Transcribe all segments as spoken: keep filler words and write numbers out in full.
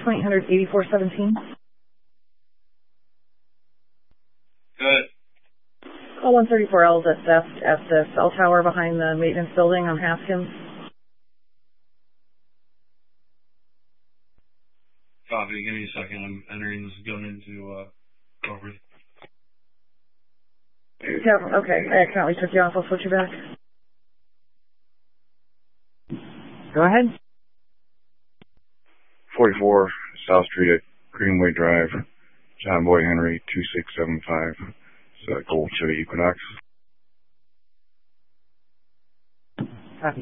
twenty-eight hundred eighty-four seventeen. Good. Call one thirty-four L's at theft at the cell tower behind the maintenance building on Haskins. Copy. Give me a second. I'm entering this going into uh, over. Yeah, okay. I accidentally took you off. I'll switch you back. Go ahead. forty-four South Street at Greenway Drive, John Boy Henry, two six seven five. It's a Gold Chevy Equinox. Copy.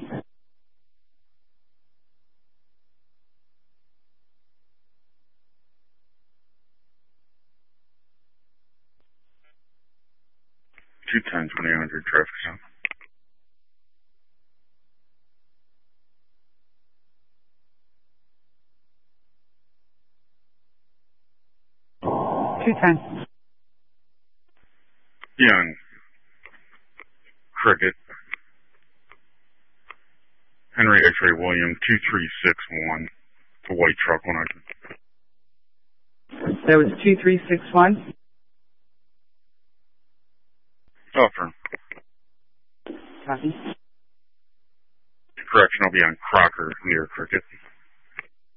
two ten, twenty-eight hundred traffic count. two ten. Young. Cricket. Henry X-Ray William, two three six one. The white truck when I... That was two three six one. Offer. Copy. Correction, I'll be on Crocker near Cricket.